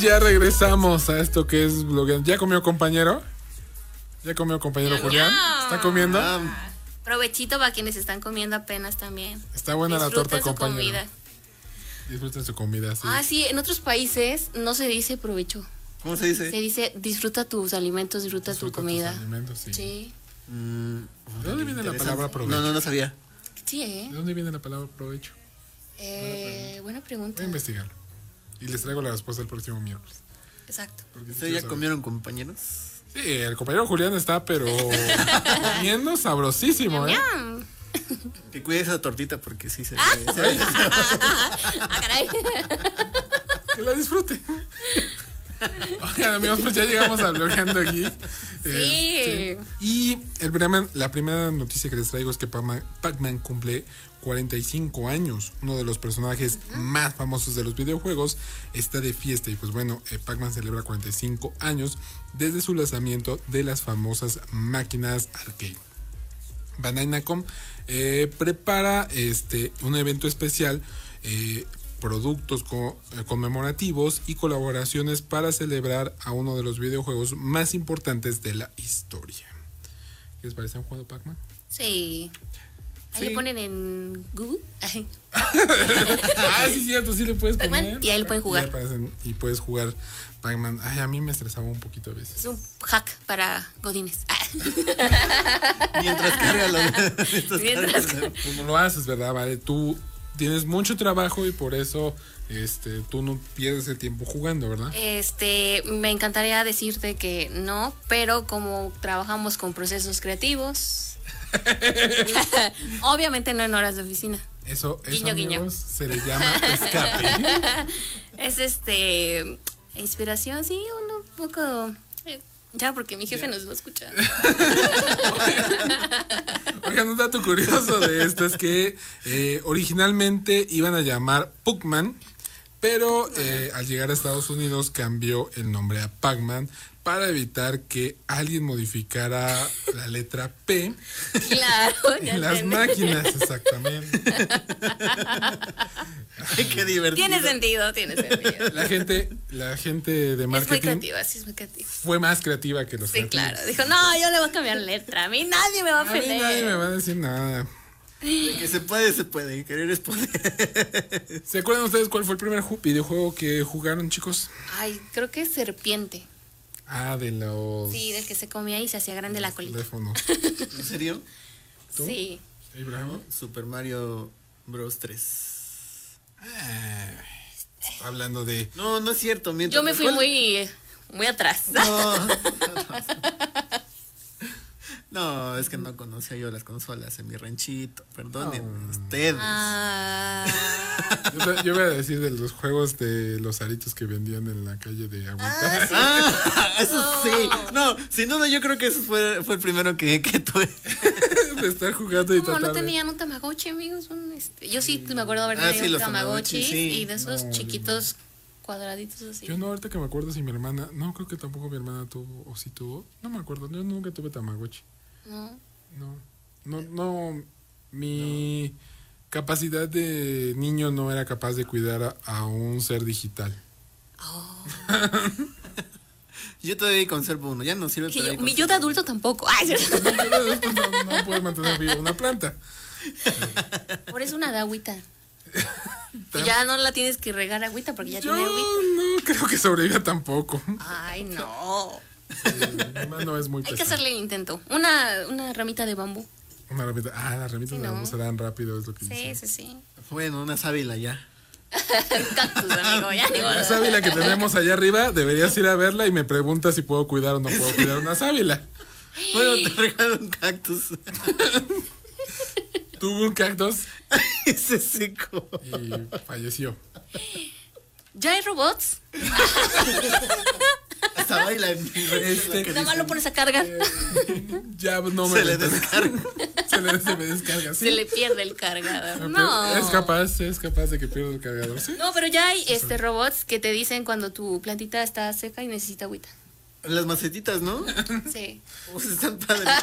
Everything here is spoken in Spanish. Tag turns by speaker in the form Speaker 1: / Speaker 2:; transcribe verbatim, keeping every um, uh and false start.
Speaker 1: ya regresamos a esto que es blogueando. ¿Ya comió, compañero? ¿Ya comió, compañero Julián? ¿Está comiendo?
Speaker 2: Ah, provechito para quienes están comiendo apenas también.
Speaker 1: Está buena la
Speaker 2: Disfruten
Speaker 1: torta,
Speaker 2: su
Speaker 1: compañero.
Speaker 2: comida.
Speaker 1: Disfruten su comida, sí.
Speaker 2: Ah, sí, en otros países no se dice provecho.
Speaker 3: ¿Cómo se dice?
Speaker 2: Se dice disfruta tus alimentos, disfruta,
Speaker 1: Disfruta
Speaker 2: tu comida.
Speaker 1: tus alimentos, sí.
Speaker 2: Sí.
Speaker 3: Mm,
Speaker 1: ¿De dónde viene la palabra provecho?
Speaker 3: No, no, no sabía.
Speaker 2: Sí, ¿eh?
Speaker 1: ¿De dónde viene la palabra provecho?
Speaker 2: Eh, buena pregunta.
Speaker 1: Voy a investigarlo. Y les traigo la respuesta el próximo miércoles.
Speaker 2: Exacto.
Speaker 1: Porque sí
Speaker 3: ¿Ustedes
Speaker 1: quiero
Speaker 3: ya
Speaker 1: saber.
Speaker 3: comieron, compañeros?
Speaker 1: Sí, el compañero Julián está, pero comiendo sabrosísimo, ¿eh?
Speaker 2: Miam.
Speaker 3: Que cuide esa tortita porque sí se ve.
Speaker 2: Ah, caray.
Speaker 1: Que la disfrute. Oigan, amigos, pues ya llegamos a blogueando aquí.
Speaker 2: Sí.
Speaker 1: Este, y el primer- la primera noticia que les traigo es que Pac-Man, Pac-Man cumple cuarenta y cinco años. Uno de los personajes más famosos de los videojuegos está de fiesta. Y pues bueno, eh, Pac-Man celebra cuarenta y cinco años desde su lanzamiento de las famosas máquinas arcade. Bandai Namco eh, prepara este, un evento especial, eh, productos co- eh, conmemorativos y colaboraciones para celebrar a uno de los videojuegos más importantes de la historia. ¿Qué les parece un juego Pac-Man?
Speaker 2: Sí. Ahí
Speaker 1: Sí.
Speaker 2: le ponen en Google. Ay.
Speaker 1: Ah, sí, cierto, sí le puedes
Speaker 2: Pac-Man,
Speaker 1: poner.
Speaker 2: y ahí le pueden jugar.
Speaker 1: Y, aparecen- y puedes jugar Pac-Man. Ay, a mí me estresaba un poquito a
Speaker 2: Es
Speaker 1: veces.
Speaker 2: un hack para godines. Ah.
Speaker 3: Mientras carga los. mientras
Speaker 2: Mientras
Speaker 3: carga los-
Speaker 1: Tú no lo haces, ¿verdad? Vale, tú tienes mucho trabajo y por eso este, tú no pierdes el tiempo jugando, ¿verdad?
Speaker 2: Este, me encantaría decirte que no, pero como trabajamos con procesos creativos, obviamente no en horas de oficina.
Speaker 1: Eso, eso
Speaker 2: Guiño, guiño.
Speaker 1: amigos, se le llama escape.
Speaker 2: Es este, inspiración, sí, un poco. eh, Ya, porque mi jefe nos va a escuchar.
Speaker 1: Oigan, un dato curioso de esto es que eh, originalmente iban a llamar Puckman, pero eh, al llegar a Estados Unidos cambió el nombre a Pac-Man para evitar que alguien modificara la letra P
Speaker 2: Claro, ya
Speaker 1: en las
Speaker 2: entendí.
Speaker 1: máquinas, exactamente.
Speaker 3: Ay, qué divertido.
Speaker 2: Tiene sentido, tiene sentido.
Speaker 1: La gente, la gente de
Speaker 2: Es muy
Speaker 1: marketing
Speaker 2: creativa, sí, es muy creativa.
Speaker 1: fue más creativa que los
Speaker 2: Sí,
Speaker 1: creativos.
Speaker 2: claro. Dijo, no, yo le voy a cambiar letra. A mí nadie me va a
Speaker 1: A mí
Speaker 2: ofender.
Speaker 1: nadie me va a decir nada.
Speaker 3: De que se puede, se puede. Querer es poder.
Speaker 1: ¿Se acuerdan ustedes cuál fue el primer ju- videojuego que jugaron, chicos?
Speaker 2: Ay, creo que es serpiente.
Speaker 1: Ah, de los
Speaker 2: Sí, del que se comía y se hacía grande la colita.
Speaker 1: teléfonos.
Speaker 3: ¿En serio?
Speaker 1: ¿Tú?
Speaker 2: Sí.
Speaker 1: Ibrahim.
Speaker 3: Super Mario Bros. tres.
Speaker 1: Ah, está hablando de...
Speaker 3: No, no es cierto. Mientras,
Speaker 2: Yo me fui
Speaker 3: ¿cuál?
Speaker 2: muy, eh, muy atrás.
Speaker 3: No. No, es que no conocía yo las consolas en mi ranchito. Perdonen ustedes.
Speaker 2: Ah,
Speaker 1: Yo, yo voy a decir de los juegos de los aritos que vendían en la calle de Agüita.
Speaker 3: Ah, eso sí. No, sin duda yo creo que ese fue, fue el primero que, que tuve.
Speaker 1: De estar jugando y
Speaker 2: ¿cómo
Speaker 1: tratar
Speaker 2: no
Speaker 1: de-
Speaker 2: tenían un Tamagotchi, amigos? Un, este, yo sí me acuerdo haber
Speaker 3: Ah,
Speaker 2: tenido
Speaker 3: sí, los
Speaker 2: Tamagotchis
Speaker 3: Tamagotchi, sí.
Speaker 2: y de esos
Speaker 1: No,
Speaker 2: chiquitos cuadraditos así.
Speaker 1: Yo no, ahorita que me acuerdo si mi hermana... No, creo que tampoco mi hermana tuvo, o si tuvo. No me acuerdo, yo nunca tuve Tamagotchi.
Speaker 2: ¿No?
Speaker 1: No, no, no, mi capacidad de niño no era capaz de cuidar a, a un ser digital.
Speaker 2: Oh.
Speaker 3: Yo todavía conservo uno. Ya no sirve
Speaker 2: Que
Speaker 3: pero
Speaker 2: yo-
Speaker 3: ahí
Speaker 2: mi
Speaker 3: conservo
Speaker 2: yo de
Speaker 3: uno.
Speaker 2: adulto tampoco. Ay,
Speaker 1: No, no puedes mantener viva una planta.
Speaker 2: por eso una da agüita. Y ya no la tienes que regar agüita porque ya
Speaker 1: Yo
Speaker 2: tiene agüita.
Speaker 1: no creo que sobreviva tampoco.
Speaker 2: Ay, no.
Speaker 1: Sí, mi hermano no es muy
Speaker 2: Hay que
Speaker 1: pesado.
Speaker 2: hacerle el intento. Una, una ramita de bambú.
Speaker 1: Una ramita. Ah, las ramitas
Speaker 2: Sí,
Speaker 1: de
Speaker 2: ¿no?
Speaker 1: bambú se dan rápido, es lo que
Speaker 2: Sí,
Speaker 1: dicen.
Speaker 2: sí, sí.
Speaker 3: Bueno, una sábila ya.
Speaker 2: Un cactus, amigo. Ya ni modo.
Speaker 1: La sábila que tenemos allá arriba, deberías ir a verla y me preguntas si puedo cuidar o no puedo cuidar una sábila.
Speaker 3: Bueno, te regalo un cactus.
Speaker 1: Tuvo un cactus
Speaker 3: Y se secó.
Speaker 1: y falleció.
Speaker 2: ¿Ya hay robots?
Speaker 3: Hasta baila en mi
Speaker 1: Este,
Speaker 2: Nada más lo pones a cargar.
Speaker 1: Ya no me
Speaker 3: Se le
Speaker 1: meto.
Speaker 3: descarga.
Speaker 1: se, le, se me descarga, sí.
Speaker 2: Se le pierde el cargador.
Speaker 1: Pero
Speaker 2: No.
Speaker 1: Es capaz, es capaz de que pierda el cargador, ¿sí?
Speaker 2: No, pero ya hay este robots que te dicen cuando tu plantita está seca y necesita agüita.
Speaker 3: Las macetitas, ¿no?
Speaker 2: Sí.
Speaker 3: Pues están padres.